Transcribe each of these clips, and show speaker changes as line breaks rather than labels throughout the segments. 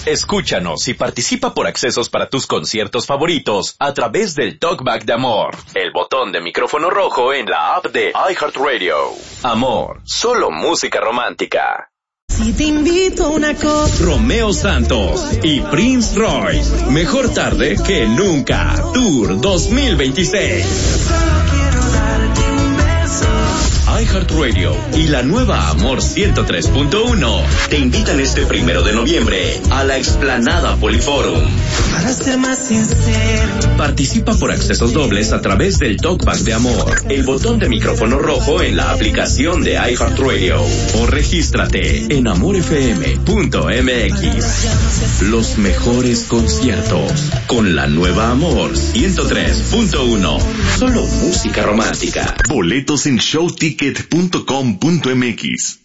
Escúchanos y participa por accesos para tus conciertos favoritos a través del Talkback de Amor, el botón de micrófono rojo en la app de iHeartRadio. Amor, solo música romántica.
Si te invito a una cosa.
Romeo Santos y Prince Royce. Mejor tarde que nunca. Tour 2026. iHeartRadio y la nueva Amor 103.1 te invitan este 1 de noviembre a la explanada Poliforum.
Para ser más sincero,
participa por accesos dobles a través del Talkback de Amor, el botón de micrófono rojo en la aplicación de iHeartRadio, o regístrate en amorfm.mx. Los mejores conciertos con la nueva Amor 103.1. Solo música romántica. Boletos en showticket.com.mx.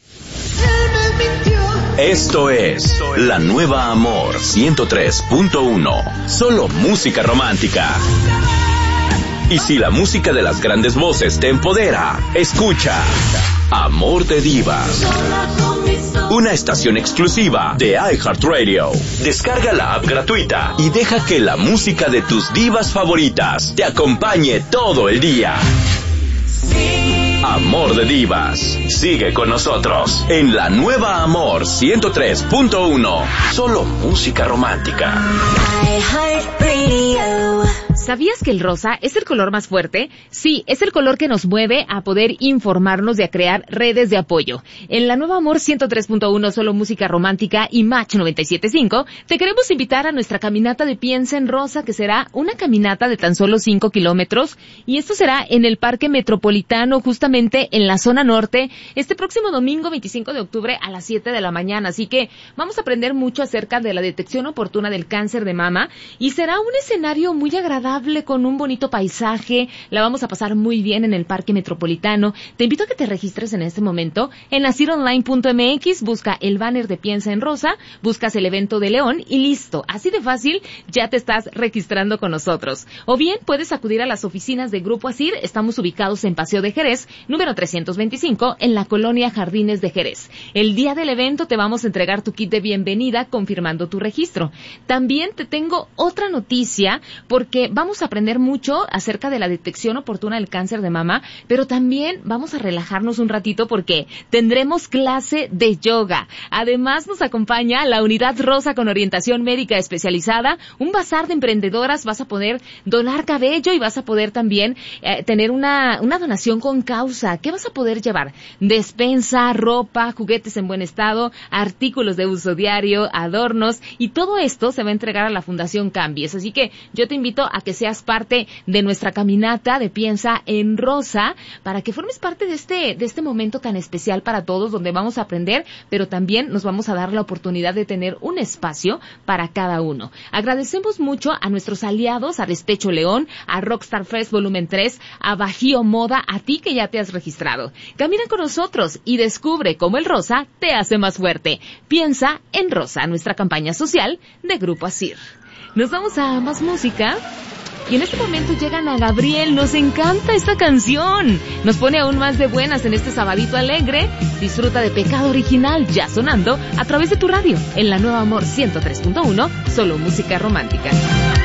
Esto es la nueva Amor 103.1. Solo música romántica. Y si la música de las grandes voces te empodera, escucha Amor de Divas, una estación exclusiva de iHeartRadio. Descarga la app gratuita y deja que la música de tus divas favoritas te acompañe todo el día. Amor de Divas. Sigue con nosotros en la nueva Amor 103.1. Solo música romántica.
¿Sabías que el rosa es el color más fuerte? Sí, es el color que nos mueve a poder informarnos y a crear redes de apoyo. En la nueva Amor 103.1, solo música romántica y Match 97.5, te queremos invitar a nuestra caminata de Piensa en Rosa, que será una caminata de tan solo 5 kilómetros, y esto será en el Parque Metropolitano, justamente en la zona norte, este próximo domingo 25 de octubre a las 7 de la mañana. Así que vamos a aprender mucho acerca de la detección oportuna del cáncer de mama, y será un escenario muy agradable con un bonito paisaje. La vamos a pasar muy bien en el Parque Metropolitano. Te invito a que te registres en este momento en nacironline.mx, busca el banner de Piensa en Rosa, buscas el evento de León y listo. Así de fácil, ya te estás registrando con nosotros. O bien puedes acudir a las oficinas de Grupo Asir. Estamos ubicados en Paseo de Jerez, número 325, en la colonia Jardines de Jerez. El día del evento te vamos a entregar tu kit de bienvenida confirmando tu registro. También te tengo otra noticia, porque vamos a aprender mucho acerca de la detección oportuna del cáncer de mama, pero también vamos a relajarnos un ratito porque tendremos clase de yoga. Además nos acompaña la Unidad Rosa con orientación médica especializada, un bazar de emprendedoras. Vas a poder donar cabello y vas a poder también tener una donación con causa. ¿Qué vas a poder llevar? Despensa, ropa, juguetes en buen estado, artículos de uso diario, adornos, y todo esto se va a entregar a la Fundación Cambies. Así que yo te invito a que seas parte de nuestra caminata de Piensa en Rosa, para que formes parte de este momento tan especial para todos, donde vamos a aprender, pero también nos vamos a dar la oportunidad de tener un espacio para cada uno. Agradecemos mucho a nuestros aliados, a Despecho León, a Rockstar Fest Volumen 3, a Bajío Moda, a ti que ya te has registrado. Camina con nosotros y descubre cómo el rosa te hace más fuerte. Piensa en Rosa, nuestra campaña social de Grupo Asir. Nos vamos a más música. Y en este momento llegan a Gabriel. Nos encanta esta canción. Nos pone aún más de buenas en este sabadito alegre. Disfruta de Pecado Original, ya sonando a través de tu radio. En la nueva Amor 103.1, solo música romántica.